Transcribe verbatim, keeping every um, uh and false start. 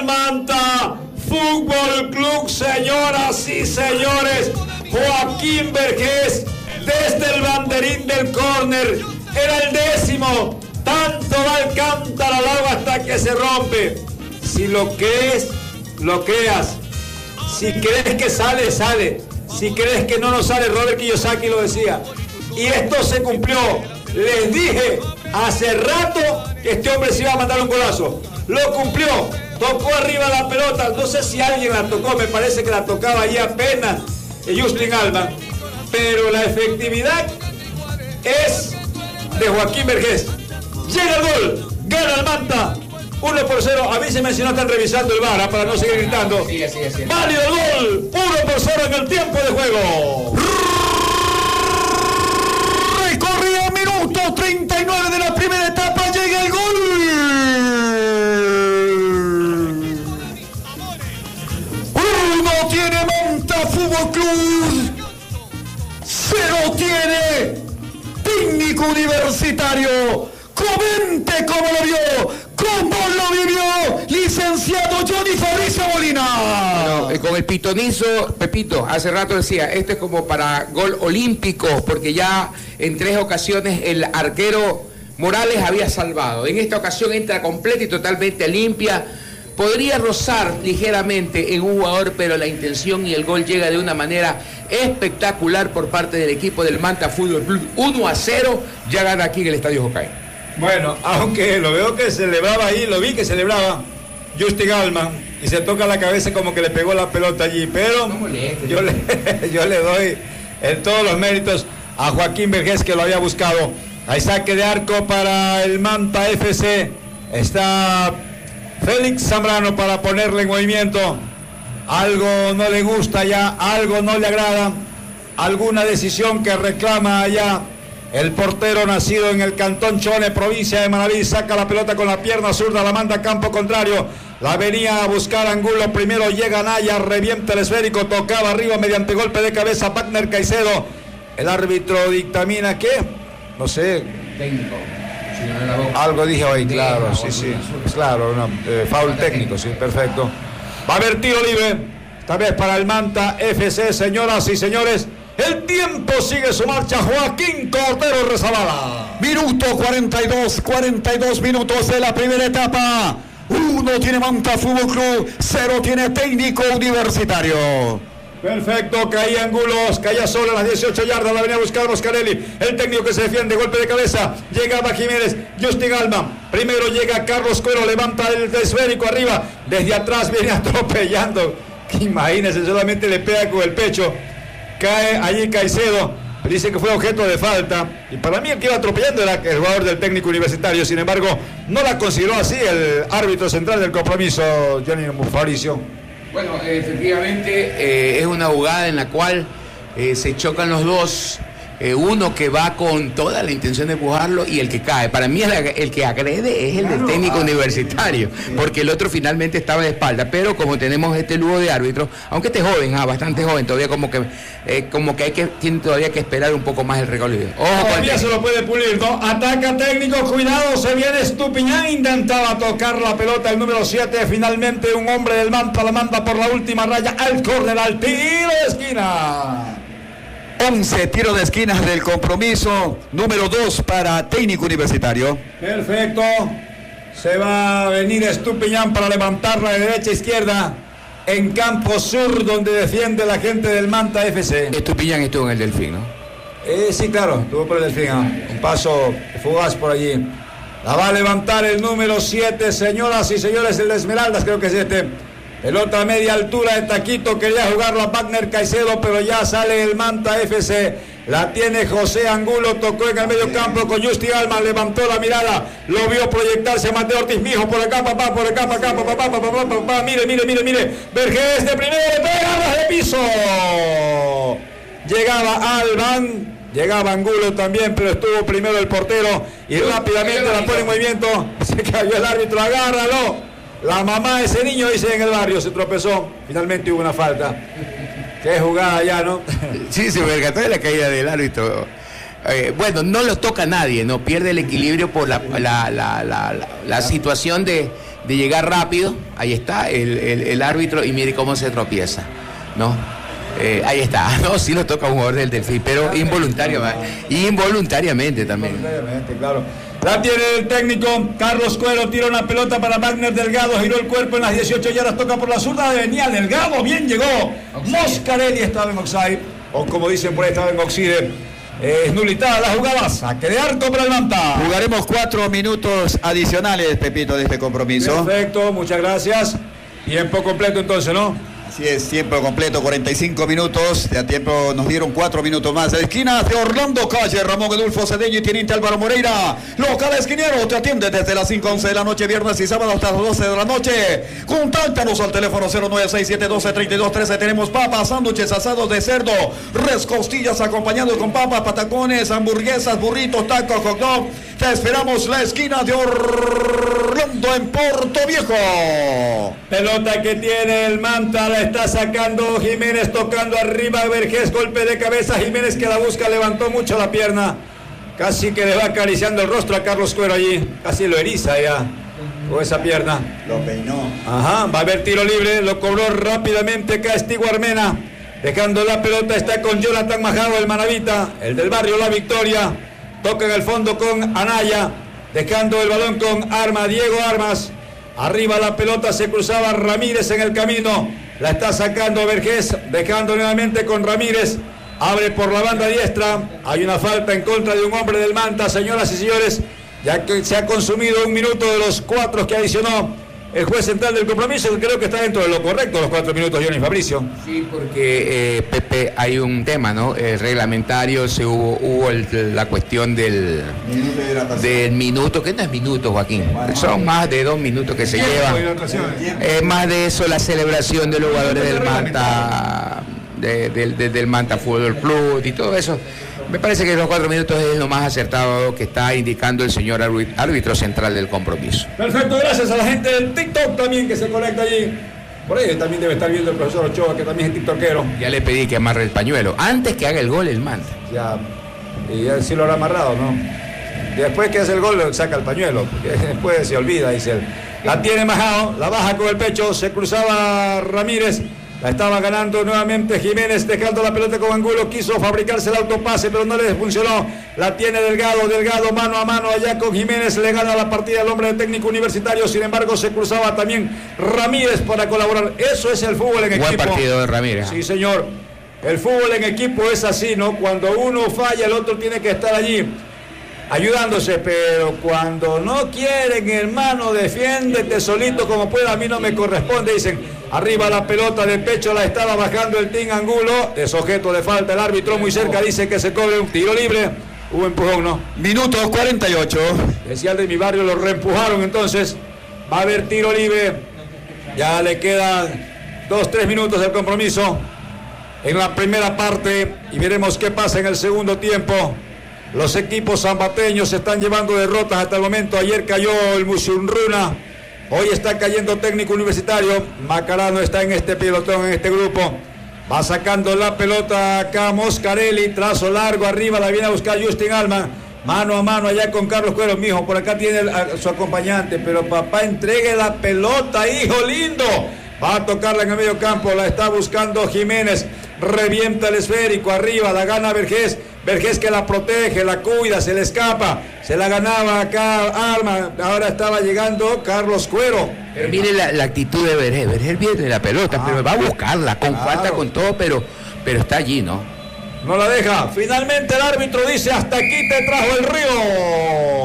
Manta Fútbol Club, señoras y señores. Joaquín Vergés desde el banderín del córner. Era el décimo. Tanto va el cántaro al agua hasta que se rompe. Si lo crees, lo creas. Si crees que sale, sale. Si crees que no, no sale. Robert Kiyosaki lo decía. Y esto se cumplió. Les dije hace rato que este hombre se iba a mandar un golazo. Lo cumplió. Tocó arriba la pelota. No sé si alguien la tocó. Me parece que la tocaba ahí apenas Yuslin Alman. Pero la efectividad es de Joaquín Vergés. Llega el gol. Gana el Manta. uno por cero. Avísenme si no están revisando el V A R para no seguir gritando. Sí, sí, sí. Válido el gol. uno por cero en el tiempo de juego. Recorría minuto treinta y nueve de la primera etapa. Llega el gol. Uno tiene Manta Fútbol Club. Cero tiene Técnico Universitario. Comente cómo lo vio, cómo lo vivió, licenciado Johnny Fabricio Molina. Bueno, eh, con el pitonizo, Pepito, hace rato decía, esto es como para gol olímpico, porque ya en tres ocasiones el arquero Morales había salvado. En esta ocasión entra completa y totalmente limpia. Podría rozar ligeramente en un jugador, pero la intención y el gol llega de una manera espectacular por parte del equipo del Manta Fútbol Club. uno a cero, ya gana aquí en el Estadio Jocay. Bueno, aunque lo veo que celebraba ahí, lo vi que celebraba Yuslin Alman y se toca la cabeza como que le pegó la pelota allí, pero no moleste, yo, le, yo le doy en todos los méritos a Joaquín Vergés, que lo había buscado. Hay saque de arco para el Manta F C. Está Félix Zambrano para ponerle en movimiento. Algo no le gusta ya, algo no le agrada, alguna decisión que reclama allá. El portero nacido en el Cantón Chone, provincia de Manabí, saca la pelota con la pierna zurda, la manda a campo contrario. La venía a buscar Angulo, primero llega Naya, revienta el esférico, tocaba arriba mediante golpe de cabeza Wagner Caicedo. El árbitro dictamina que, no sé, técnico. Algo dije hoy, claro, sí, sí, claro, no, eh, foul técnico, sí, perfecto. Va a haber tiro libre, esta vez para el Manta F C, señoras y señores. El tiempo sigue su marcha. Joaquín Cordero Rezabala. Minuto cuarenta y dos, cuarenta y dos minutos de la primera etapa. Uno tiene Manta Fútbol Club, cero tiene Técnico Universitario. Perfecto, caía Angulos, caía solo a las dieciocho yardas, la venía a buscar Moscarelli, el técnico que se defiende, golpe de cabeza, llegaba Jiménez, Yuslin Alman, primero llega Carlos Cuero, levanta el esférico arriba, desde atrás viene atropellando, imagínense, solamente le pega con el pecho, cae allí Caicedo, dice que fue objeto de falta, y para mí el que iba atropellando era el jugador del Técnico Universitario, sin embargo, no la consideró así el árbitro central del compromiso, Johnny Fabricio. Bueno, efectivamente eh, es una jugada en la cual eh, se chocan los dos, eh, uno que va con toda la intención de empujarlo y el que cae. Para mí el, el que agrede es el del técnico universitario, porque el otro finalmente estaba de espalda, pero como tenemos este lujo de árbitro, aunque este joven, ah, bastante joven, todavía como que eh, como que hay que tiene todavía que esperar un poco más el recorrido. Ojo, todavía se lo puede pulir, ¿no? Ataca técnico, cuidado, se viene Estupiñán, intentaba tocar la pelota el número siete, finalmente un hombre del Manta la manda por la última raya al córner, al tiro de esquina. once tiros de esquinas del compromiso, número dos para Técnico Universitario. Perfecto, se va a venir Estupiñán para levantarla de derecha a izquierda en campo sur, donde defiende la gente del Manta F C. Estupiñán estuvo en el Delfín, ¿no? Eh, sí, claro, estuvo por el Delfín, ¿eh? Un paso fugaz por allí. La va a levantar el número siete, señoras y señores, el de Esmeraldas, creo que es este. Pelota a media altura de Taquito, quería jugarla Wagner Caicedo, pero ya sale el Manta F C. La tiene José Angulo, tocó en el medio campo con Yuslin Alman, levantó la mirada, lo vio proyectarse Mateo Ortiz, mijo, por acá, papá, por acá, papá, papá, papá, papá, papá, mire, mire, mire, mire, Vergés de primero, le pega de piso. Llegaba Alban, llegaba Angulo también, pero estuvo primero el portero y rápidamente la pone en movimiento, se cayó el árbitro, agárralo. La mamá de ese niño, dice en el barrio, se tropezó, finalmente hubo una falta. Qué jugada ya, ¿no? Sí, se percató de la caída del árbitro. Eh, bueno, no lo toca nadie, no pierde el equilibrio por la, la, la, la, la, la situación de, de llegar rápido. Ahí está el, el, el árbitro y mire cómo se tropieza, ¿no? Eh, ahí está, no, sí lo toca un jugador del Delfín, pero involuntariamente, involuntariamente también. Involuntariamente, claro. La tiene el técnico Carlos Cuero, tira una pelota para Wagner Delgado, giró el cuerpo en las dieciocho yardas, toca por la zurda, venía Delgado, bien llegó. Moscarelli estaba en offside, o como dicen por ahí, estaba en oxide. Es nulitada la jugada, saque de arco para el Manta. Jugaremos cuatro minutos adicionales, Pepito, de este compromiso. Perfecto, muchas gracias. Tiempo completo entonces, ¿no? Así es, tiempo completo, cuarenta y cinco minutos. De a tiempo nos dieron cuatro minutos más. De esquina de Orlando Calle, Ramón Edulfo Cedeño y Teniente Álvaro Moreira. Local esquinero te atiende desde las cinco once de la noche, viernes y sábado hasta las doce de la noche. Contáctanos al teléfono cero nueve seis siete uno dos tres dos uno tres. Tenemos papas, sándwiches asados de cerdo, res costillas acompañados con papas, patacones, hamburguesas, burritos, tacos, hot dog. Te esperamos la esquina de Orlando en Puerto Viejo. Pelota que tiene el Manta, la está sacando Jiménez, tocando arriba a Vergés, golpe de cabeza, Jiménez que la busca, levantó mucho la pierna, casi que le va acariciando el rostro a Carlos Cuero allí, casi lo eriza ya con esa pierna. Lo peinó. Ajá, va a haber tiro libre, lo cobró rápidamente Castigo Armena, dejando la pelota, está con Jonathan Majado, el manavita, el del barrio La Victoria, toca en el fondo con Anaya, dejando el balón con Arma, Diego Armas, arriba la pelota, se cruzaba Ramírez en el camino, la está sacando Vergés, dejando nuevamente con Ramírez, abre por la banda diestra, hay una falta en contra de un hombre del Manta, señoras y señores, ya que se ha consumido un minuto de los cuatro que adicionó el juez central del compromiso, que creo que está dentro de lo correcto los cuatro minutos, Johnny Fabricio. Sí, porque, eh, Pepe, hay un tema, ¿no? El reglamentario, se hubo, hubo el, la cuestión del minuto, del minuto, que no es minuto, Joaquín, son más de dos minutos que se llevan. Es más de eso la celebración de los jugadores del Manta, de, de, de, del Manta Fútbol Club y todo eso. Me parece que los cuatro minutos es lo más acertado que está indicando el señor árbitro central del compromiso. Perfecto, gracias a la gente del TikTok también que se conecta allí. Por ahí también debe estar viendo el profesor Ochoa, que también es tiktokero. Ya le pedí que amarre el pañuelo, antes que haga el gol el Manta. Ya, y ya sí lo habrá amarrado, ¿no? Después que hace el gol, saca el pañuelo, porque después se olvida, dice él. La tiene Majao, la baja con el pecho, se cruzaba Ramírez. La estaba ganando nuevamente Jiménez, dejando la pelota con Angulo, quiso fabricarse el autopase, pero no le funcionó. La tiene Delgado, Delgado mano a mano allá con Jiménez, le gana la partida al hombre del técnico universitario, sin embargo se cruzaba también Ramírez para colaborar. Eso es el fútbol en equipo. Buen partido de Ramírez. Sí, señor. El fútbol en equipo es así, ¿no? Cuando uno falla, el otro tiene que estar allí ayudándose, pero cuando no quieren, hermano, defiéndete solito como pueda, a mí no me corresponde, dicen, arriba la pelota del pecho, la estaba bajando el Team Angulo, es objeto de falta, el árbitro muy cerca dice que se cobre un tiro libre, hubo empujón, ¿no? Minuto cuarenta y ocho. Decía el de mi barrio, lo reempujaron, entonces va a haber tiro libre, ya le quedan dos, tres minutos del compromiso en la primera parte y veremos qué pasa en el segundo tiempo. Los equipos zambateños se están llevando derrotas hasta el momento. Ayer cayó el Musurruna, hoy está cayendo Técnico Universitario. Macarano está en este pelotón, en este grupo. Va sacando la pelota acá Moscarelli, trazo largo arriba, la viene a buscar Justin Alman. Mano a mano allá con Carlos Cuero, mijo, por acá tiene a su acompañante, pero papá entregue la pelota, hijo lindo. Va a tocarla en el medio campo, la está buscando Jiménez, revienta el esférico, arriba, la gana Vergés, Vergés que la protege, la cuida, se le escapa, se la ganaba acá Arma, ahora estaba llegando Carlos Cuero. Pero mire la, la actitud de Vergés, Vergés viene la pelota, ah, pero va a buscarla, con claro. falta, con todo, pero, pero está allí, ¿no? No la deja, finalmente el árbitro dice, hasta aquí te trajo el río.